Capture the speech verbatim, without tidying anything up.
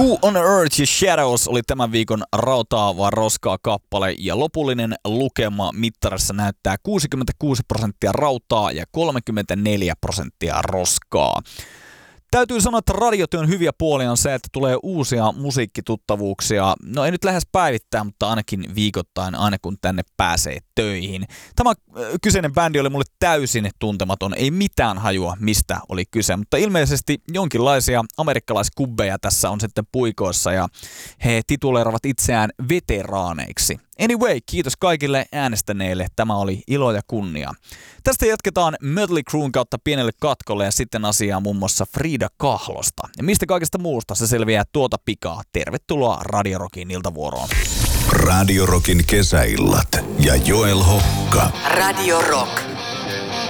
Who on Earth ja Shadows oli tämän viikon rautaa vaan roskaa kappale ja lopullinen lukema mittarissa näyttää kuusikymmentäkuusi prosenttia rautaa ja kolmekymmentäneljä prosenttia roskaa. Täytyy sanoa, että radiotyön hyviä puolia on se, että tulee uusia musiikkituttavuuksia. No ei nyt lähes päivittäin, mutta ainakin viikoittain, aina kun tänne pääsee töihin. Tämä kyseinen bändi oli mulle täysin tuntematon, ei mitään hajua mistä oli kyse. Mutta ilmeisesti jonkinlaisia amerikkalaiskubbeja tässä on sitten puikoissa ja he tituleeravat itseään veteraaneiksi. Anyway, kiitos kaikille äänestäneille. Tämä oli ilo ja kunnia. Tästä jatketaan Mötley Cruen kautta pienelle katkolle ja sitten asiaa muun muassa Frida Kahlosta. Ja mistä kaikesta muusta se selviää tuota pikaa. Tervetuloa Radio Rockin iltavuoroon. Radio Rockin kesäillat ja Joel Hokka. Radio Rock.